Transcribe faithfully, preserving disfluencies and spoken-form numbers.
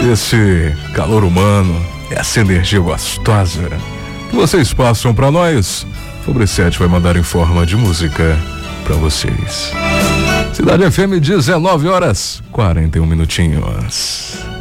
esse calor humano, essa energia gostosa que vocês passam pra nós, Fabric sete vai mandar em forma de música pra vocês. Cidade F M, dezenove horas, quarenta e um minutinhos.